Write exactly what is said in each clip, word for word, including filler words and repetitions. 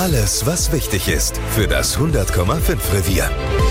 Alles, was wichtig ist für das hundert Komma fünf Revier.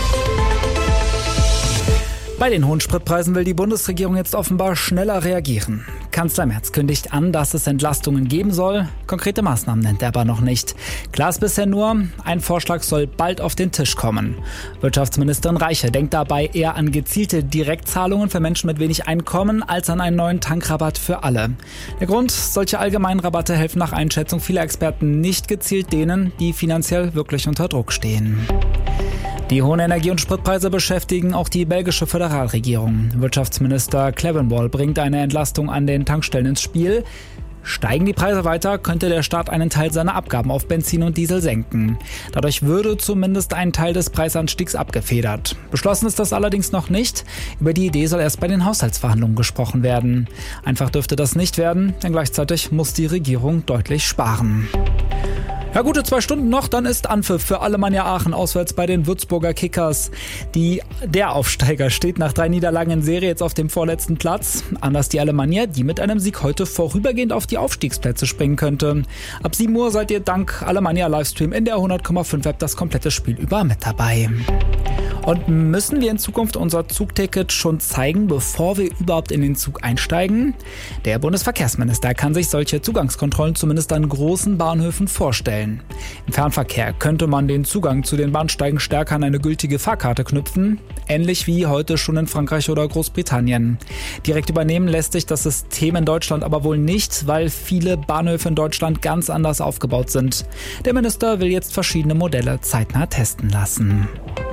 Bei den hohen Spritpreisen will die Bundesregierung jetzt offenbar schneller reagieren. Kanzler Merz kündigt an, dass es Entlastungen geben soll. Konkrete Maßnahmen nennt er aber noch nicht. Klar ist bisher nur, ein Vorschlag soll bald auf den Tisch kommen. Wirtschaftsministerin Reiche denkt dabei eher an gezielte Direktzahlungen für Menschen mit wenig Einkommen als an einen neuen Tankrabatt für alle. Der Grund, solche allgemeinen Rabatte helfen nach Einschätzung vieler Experten nicht gezielt denen, die finanziell wirklich unter Druck stehen. Die hohen Energie- und Spritpreise beschäftigen auch die belgische Föderalregierung. Wirtschaftsminister Clevenwall bringt eine Entlastung an den Tankstellen ins Spiel. Steigen die Preise weiter, könnte der Staat einen Teil seiner Abgaben auf Benzin und Diesel senken. Dadurch würde zumindest ein Teil des Preisanstiegs abgefedert. Beschlossen ist das allerdings noch nicht. Über die Idee soll erst bei den Haushaltsverhandlungen gesprochen werden. Einfach dürfte das nicht werden, denn gleichzeitig muss die Regierung deutlich sparen. Ja, gute zwei Stunden noch, dann ist Anpfiff für Alemannia Aachen auswärts bei den Würzburger Kickers. Die, der Aufsteiger steht nach drei Niederlagen in Serie jetzt auf dem vorletzten Platz. Anders die Alemannia, die mit einem Sieg heute vorübergehend auf die Aufstiegsplätze springen könnte. Ab sieben Uhr seid ihr dank Alemannia Livestream in der hundert Komma fünf App das komplette Spiel über mit dabei. Und müssen wir in Zukunft unser Zugticket schon zeigen, bevor wir überhaupt in den Zug einsteigen? Der Bundesverkehrsminister kann sich solche Zugangskontrollen zumindest an großen Bahnhöfen vorstellen. Im Fernverkehr könnte man den Zugang zu den Bahnsteigen stärker an eine gültige Fahrkarte knüpfen, ähnlich wie heute schon in Frankreich oder Großbritannien. Direkt übernehmen lässt sich das System in Deutschland aber wohl nicht, weil viele Bahnhöfe in Deutschland ganz anders aufgebaut sind. Der Minister will jetzt verschiedene Modelle zeitnah testen lassen.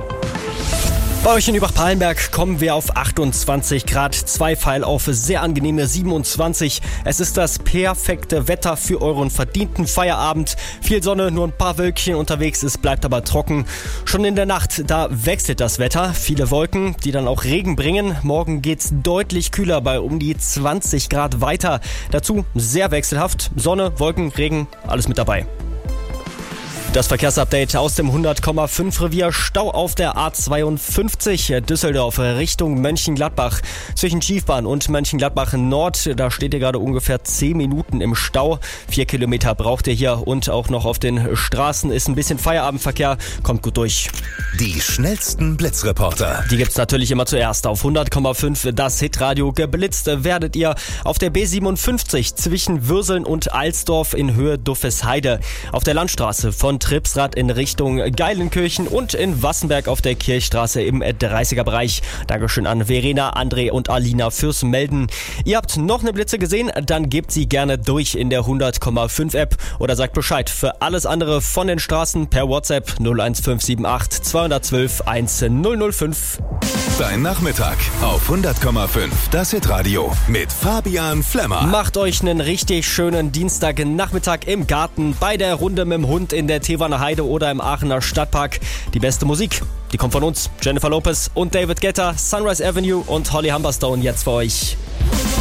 Bei euch in Übach-Palenberg kommen wir auf achtundzwanzig Grad, zwei Pfeil auf sehr angenehme siebenundzwanzig. Es ist das perfekte Wetter für euren verdienten Feierabend. Viel Sonne, nur ein paar Wölkchen unterwegs, es bleibt aber trocken. Schon in der Nacht, da wechselt das Wetter. Viele Wolken, die dann auch Regen bringen. Morgen geht's deutlich kühler bei um die zwanzig Grad weiter. Dazu sehr wechselhaft. Sonne, Wolken, Regen, alles mit dabei. Das Verkehrsupdate aus dem hundert Komma fünf Revier. Stau auf der A zweiundfünfzig Düsseldorf Richtung Mönchengladbach. Zwischen Schiefbahn und Mönchengladbach Nord, da steht ihr gerade ungefähr zehn Minuten im Stau. Vier Kilometer braucht ihr hier und auch noch auf den Straßen ist ein bisschen Feierabendverkehr. Kommt gut durch. Die schnellsten Blitzreporter. Die gibt's natürlich immer zuerst auf hundert Komma fünf. Das Hitradio. Geblitzt werdet ihr auf der B siebenundfünfzig zwischen Würseln und Alsdorf in Höhe Duffesheide. Auf der Landstraße von Tripsrad in Richtung Geilenkirchen und in Wassenberg auf der Kirchstraße im dreißiger Bereich. Dankeschön an Verena, André und Alina fürs Melden. Ihr habt noch eine Blitze gesehen? Dann gebt sie gerne durch in der hundert Komma fünf App oder sagt Bescheid für alles andere von den Straßen per WhatsApp null eins fünf sieben acht zwei eins zwei eins null null fünf. Dein Nachmittag auf hundert Komma fünf. Das Hitradio mit Fabian Flemmer. Macht euch einen richtig schönen Dienstagnachmittag im Garten, bei der Runde mit dem Hund in der Teewanner Heide oder im Aachener Stadtpark. Die beste Musik, die kommt von uns. Jennifer Lopez und David Guetta, Sunrise Avenue und Holly Humberstone jetzt für euch.